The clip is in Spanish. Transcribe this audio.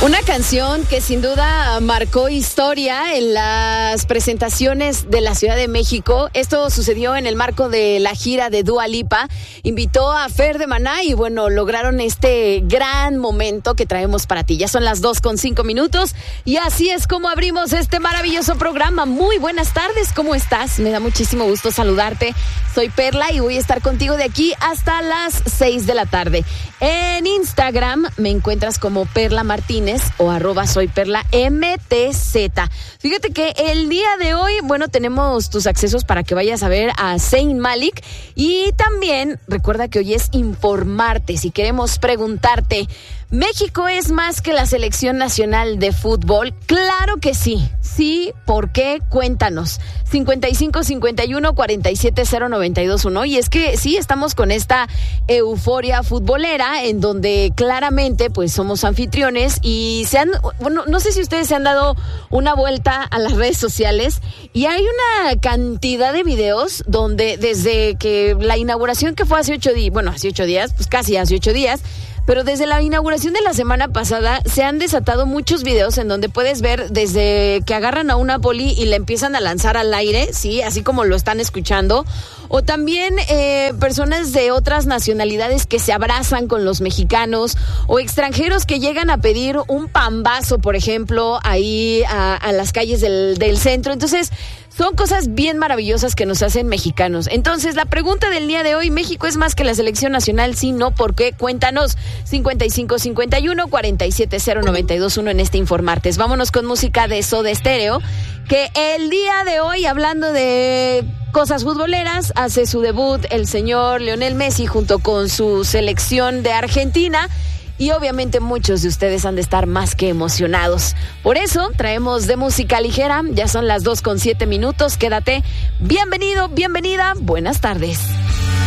Una canción que sin duda marcó historia en las presentaciones de la Ciudad de México. Esto sucedió en el marco de la gira de Dua Lipa. Invitó a Fer de Maná y bueno, lograron este gran momento que traemos para ti. Ya son las 2:05 y así es como abrimos este maravilloso programa. Muy buenas tardes, ¿cómo estás? Me da muchísimo gusto saludarte. Soy Perla y voy a estar contigo de aquí hasta las 6 de la tarde. En Instagram me encuentras como Perla Martínez o @soyperlamtz. Fíjate que el día de hoy, bueno, tenemos tus accesos para que vayas a ver a Zayn Malik y también recuerda que hoy es informarte. Si queremos preguntarte, ¿México es más que la selección nacional de fútbol? Claro que sí. Sí, ¿por qué? Cuéntanos. 55-51-47-0921. Y es que sí, estamos con esta euforia futbolera en donde claramente pues somos anfitriones y no sé si ustedes se han dado una vuelta a las redes sociales y hay una cantidad de videos donde desde que la inauguración que fue hace 8 días, pues casi hace 8 días, pero desde la inauguración de la semana pasada se han desatado muchos videos en donde puedes ver desde que agarran a una poli y la empiezan a lanzar al aire, sí, así como lo están escuchando, o también personas de otras nacionalidades que se abrazan con los mexicanos, o extranjeros que llegan a pedir un pambazo, por ejemplo, ahí a las calles del centro. Entonces, son cosas bien maravillosas que nos hacen mexicanos. Entonces, la pregunta del día de hoy, ¿México es más que la selección nacional? Sí, no, ¿por qué? Cuéntanos. 55-51-47-0921 en este Informartes. Vámonos con música de Soda Stereo, que el día de hoy, hablando de cosas futboleras, hace su debut el señor Lionel Messi junto con su selección de Argentina. Y obviamente muchos de ustedes han de estar más que emocionados. Por eso traemos de música ligera. Ya son las 2:07. Quédate. Bienvenido, bienvenida. Buenas tardes.